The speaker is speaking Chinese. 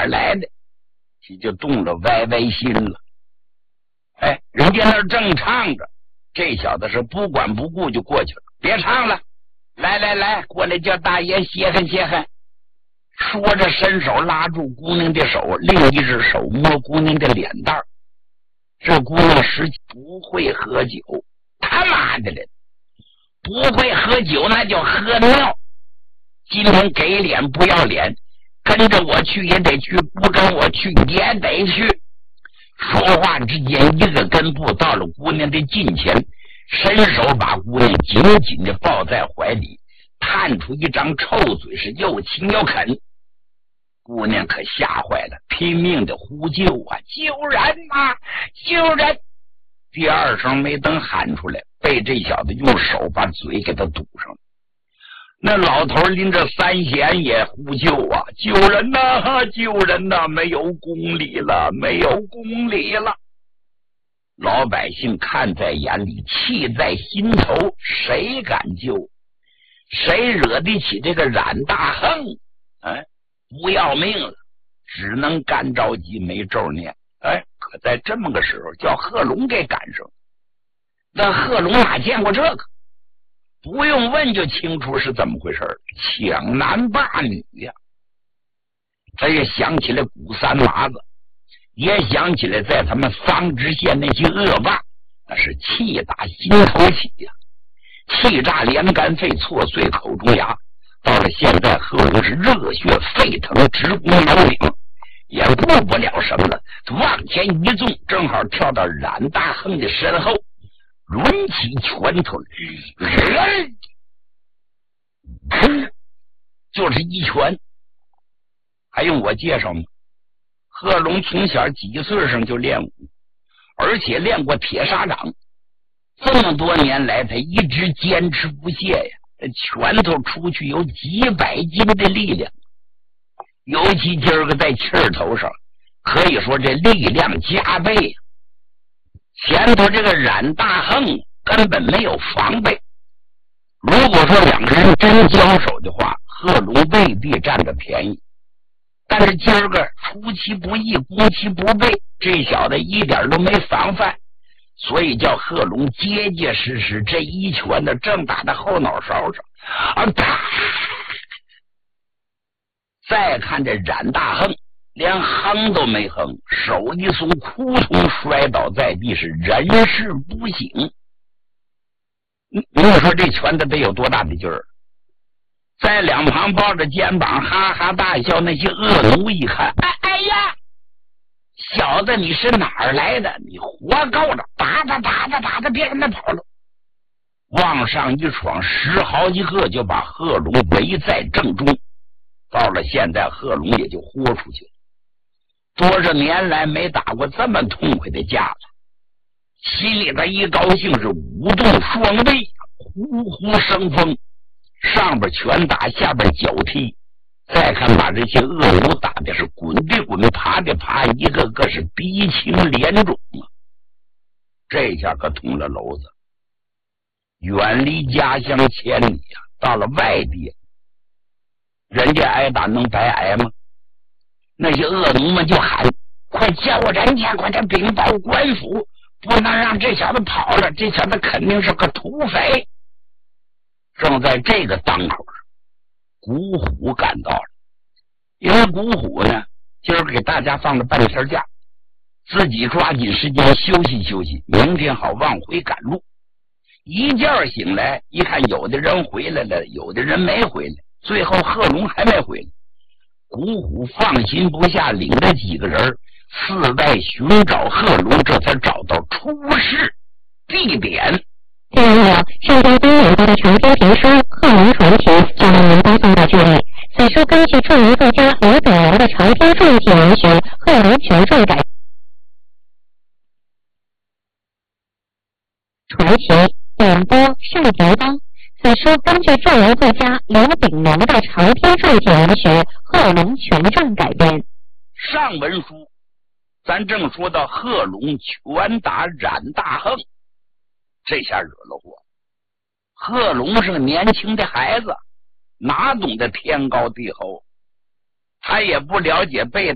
儿来的？这就动了歪歪心了。哎，人家那正唱着，这小子是不管不顾就过去了。别唱了，来，过来叫大爷歇汗歇汗。说着伸手拉住姑娘的手，另一只手摸姑娘的脸蛋。这姑娘实不会喝酒，他妈的了，不会喝酒那叫喝尿。今天给脸不要脸，跟着我去也得去，不跟我去也得去。说话之间，一个跟步到了姑娘的近前，伸手把姑娘紧紧的抱在怀里，探出一张臭嘴，是又亲又啃。姑娘可吓坏了，拼命的呼救啊！救人啊！救人！第二声没等喊出来，被这小子用手把嘴给他堵上了。那老头拎着三弦也呼救啊！救人呐！救人呐！没有公理了，没有公理了！老百姓看在眼里，气在心头，谁敢救？谁惹得起这个冉大亨？哎，不要命了，只能干着急没咒念。哎，可在这么个时候，叫贺龙给赶上。那贺龙哪见过这个？不用问就清楚是怎么回事，抢男霸女呀！他也想起来古三麻子，也想起来在他们桑植县那些恶霸，那是气打心头起呀，气炸连肝肺，挫碎口中牙。到了现在，贺龙是热血沸腾，直攻脑顶，也顾不了什么了，往前一纵，正好跳到冉大亨的身后，抡起拳头，就是一拳。还用我介绍吗？贺龙从小几岁上就练武，而且练过铁砂掌，这么多年来他一直坚持不懈呀。拳头出去有几百斤的力量，尤其今儿个在气儿头上，可以说这力量加倍。前头这个冉大亨根本没有防备，如果说两个人真交手的话，贺龙未必占着便宜。但是今儿个出其不意，攻其不备，这小子一点都没防范，所以叫贺龙结结实实，这一拳的正打在后脑勺上，啪！再看这冉大亨，连哼都没哼，手一松，扑通摔倒在地，是人事不省。你说这拳头得有多大的劲儿？在两旁抱着肩膀哈哈大笑，那些恶奴一看，哎呀！小子，你是哪儿来的？你活够了！打他，别跟他跑了！往上一闯，10好几个就把贺龙围在正中。到了现在，贺龙也就豁出去了。多少年来没打过这么痛快的架了，心里他一高兴是舞动双臂，呼呼生风，上边拳打，下边脚踢。再看把这些恶奴打的是滚的滚，爬的爬，一个个是鼻青脸肿啊！这下可捅了篓子，远离家乡千里啊，到了外地，人家挨打能白挨吗？那些恶奴们就喊：快叫人家，快点禀报官府，不能让这小子跑了，这小子肯定是个土匪。正在这个当口上，古虎赶到了，因为古虎呢，今儿给大家放了半天假，自己抓紧时间休息休息，明天好往回赶路。一觉醒来，一看有的人回来了，有的人没回来，最后贺龙还没回来。古虎放心不下，领着几个人四外寻找贺龙，这才找到出事地点。 第二秒，上周3点多的长篇评书《贺龙传奇》就为您播送到这里。此书根据著名作家刘炳良的长篇传记文学《贺龙全传》改传奇，演播盛迪邦。此书根据著名作家刘炳良的长篇传记文学《贺龙全传》改编。 上文书咱正说到贺龙拳打冉大亨，这下惹了祸。贺龙是个年轻的孩子，哪懂得天高地厚，他也不了解被